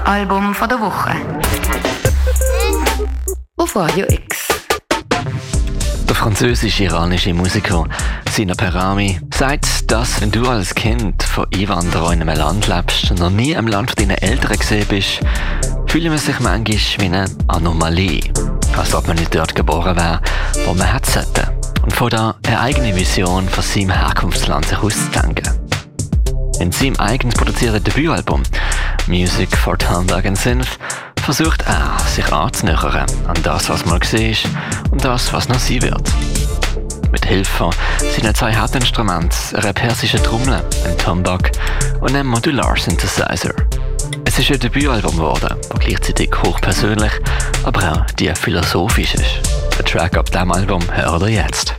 Album von der Woche. Auf Radio X. Der französisch-iranische Musiker Sina Perami sagt, dass wenn du als Kind von Einwanderern in einem Land lebst und noch nie im Land deiner Eltern gesehen bist, fühlt man sich manchmal wie eine Anomalie. Als ob man nicht dort geboren wäre, wo man hätte sollen. Und von da eine eigene Vision von seinem Herkunftsland sich auszudenken. In seinem eigens produzierten Debütalbum «Music for Thunberg and Synth» versucht er, sich anzunähern an das, was mal war und das, was noch sein wird. Mit Hilfe seiner 2 Hauptinstrumente, einer persischen Trommel, einem Tombak und einem Modular-Synthesizer. Es ist ein Debütalbum geworden, das gleichzeitig hochpersönlich, aber auch philosophisch ist. Der Track ab diesem Album hört ihr jetzt.